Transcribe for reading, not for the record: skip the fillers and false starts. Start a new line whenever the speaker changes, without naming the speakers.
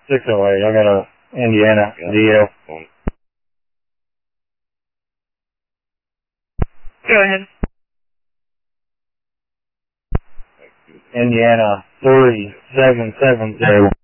608. I got a Indiana DL.
Go ahead.
Indiana 3770.